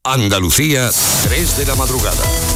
Andalucía, 3 de la madrugada.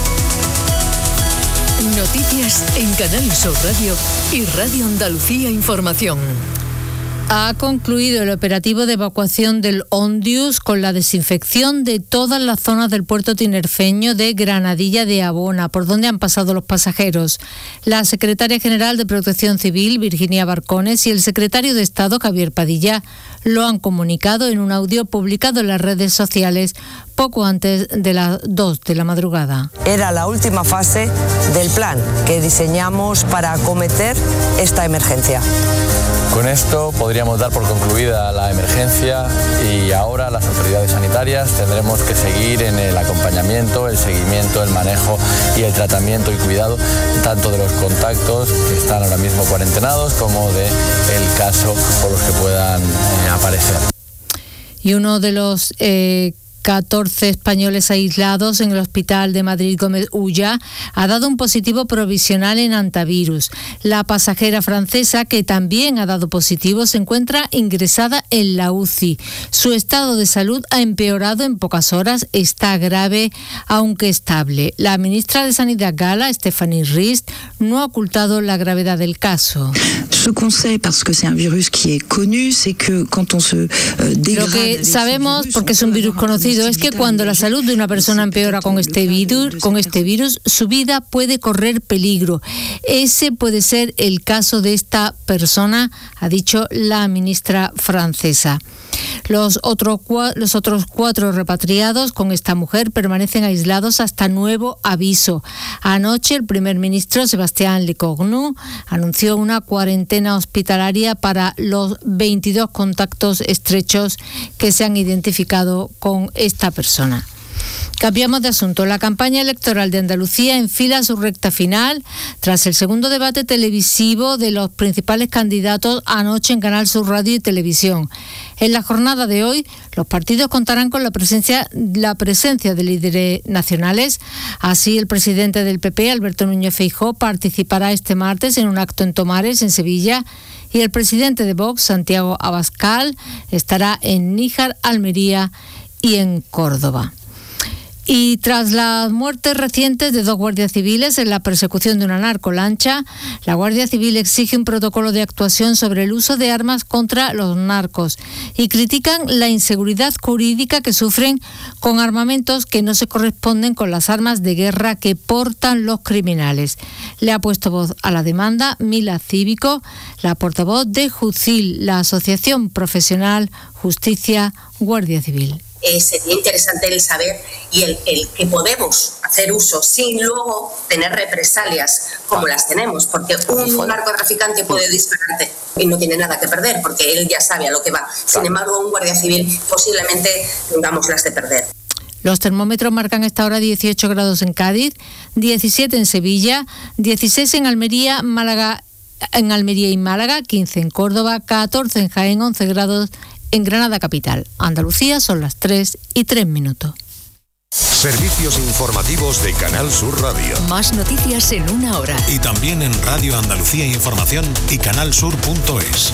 Noticias en Canal Sur Radio y Radio Andalucía Información. Ha concluido el operativo de evacuación del Ondius con la desinfección de todas las zonas del puerto tinerfeño de Granadilla de Abona, por donde han pasado los pasajeros. La secretaria general de Protección Civil, Virginia Barcones, y el secretario de Estado, Javier Padilla, lo han comunicado en un audio publicado en las redes sociales poco antes de las 2 de la madrugada. Era la última fase del plan que diseñamos para acometer esta emergencia. Con esto podríamos dar por concluida la emergencia y ahora las autoridades sanitarias tendremos que seguir en el acompañamiento, el seguimiento, el manejo y el tratamiento y cuidado tanto de los contactos que están ahora mismo cuarentenados como de el caso por los que puedan aparecer. Y uno de los 14 españoles aislados en el hospital de Madrid Gómez Ulla ha dado un positivo provisional en antivirus. La pasajera francesa, que también ha dado positivo, se encuentra ingresada en la UCI. Su estado de salud ha empeorado en pocas horas, está grave, aunque estable. La ministra de Sanidad gala, Stephanie Rist, no ha ocultado la gravedad del caso. Lo que sabemos, porque es un virus conocido, es que cuando la salud de una persona empeora con este virus, su vida puede correr peligro. Ese puede ser el caso de esta persona, ha dicho la ministra francesa. Los otros 4 repatriados con esta mujer permanecen aislados hasta nuevo aviso. Anoche el primer ministro Sébastien Lecornu anunció una cuarentena hospitalaria para los 22 contactos estrechos que se han identificado con esta persona. Cambiamos de asunto. La campaña electoral de Andalucía enfila su recta final tras el segundo debate televisivo de los principales candidatos anoche en Canal Sur Radio y Televisión. En la jornada de hoy, los partidos contarán con la presencia de líderes nacionales. Así, el presidente del PP, Alberto Núñez Feijóo, participará este martes en un acto en Tomares, en Sevilla, y el presidente de Vox, Santiago Abascal, estará en Níjar, Almería y en Córdoba. Y tras las muertes recientes de 2 guardias civiles en la persecución de una narcolancha, la Guardia Civil exige un protocolo de actuación sobre el uso de armas contra los narcos y critican la inseguridad jurídica que sufren con armamentos que no se corresponden con las armas de guerra que portan los criminales. Le ha puesto voz a la demanda Mila Cívico, la portavoz de JUCIL, la Asociación Profesional Justicia Guardia Civil. Sería interesante el saber y el que podemos hacer uso sin luego tener represalias como las tenemos, porque un narcotraficante puede dispararte y no tiene nada que perder porque él ya sabe a lo que va. Sin embargo, un guardia civil posiblemente tengamos las de perder. Los termómetros marcan a esta hora 18 grados en Cádiz, 17 en Sevilla, 16 en Almería, Almería y Málaga, 15 en Córdoba, 14 en Jaén, 11 grados en Granada capital. Andalucía son las 3:03. Servicios informativos de Canal Sur Radio. Más noticias en una hora. Y también en Radio Andalucía Información y canalsur.es.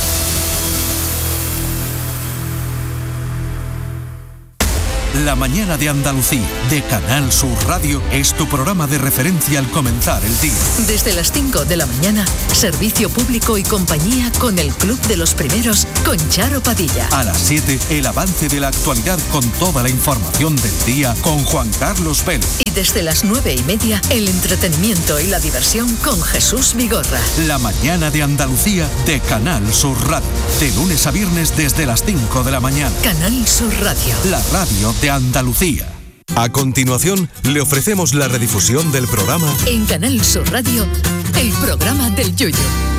La mañana de Andalucía, de Canal Sur Radio, es tu programa de referencia al comenzar el día. Desde las 5 de la mañana, servicio público y compañía con el Club de los Primeros, con Charo Padilla. A las 7, el avance de la actualidad con toda la información del día, con Juan Carlos Vélez. Y desde las 9:30, el entretenimiento y la diversión con Jesús Vigorra. La mañana de Andalucía, de Canal Sur Radio. De lunes a viernes desde las 5 de la mañana. Canal Sur Radio. La radio de Andalucía. A continuación, le ofrecemos la redifusión del programa En Canal Sur Radio, el programa del Yoyo.